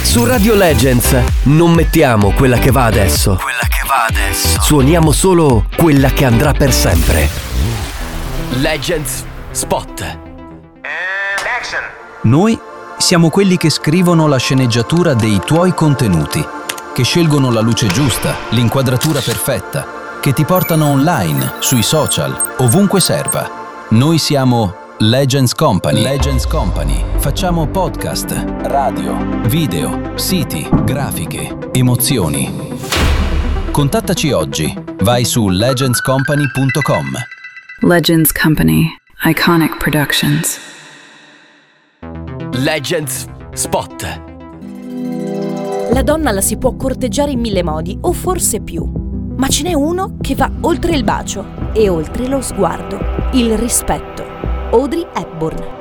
Su Radio Legends non mettiamo quella che va adesso. Suoniamo solo quella che andrà per sempre. Legends Spot. Action. Noi siamo quelli che scrivono la sceneggiatura dei tuoi contenuti, che scelgono la luce giusta, l'inquadratura perfetta, che ti portano online, sui social, ovunque serva. Noi siamo Legends Company. Legends Company. Facciamo podcast, radio, video, siti, grafiche, emozioni. Contattaci oggi. Vai su legendscompany.com. Legends Company. Iconic Productions. Legends Spot. La donna la si può corteggiare in 1000 modi, o forse più. Ma ce n'è uno che va oltre il bacio e oltre lo sguardo. Il rispetto. Audrey Hepburn.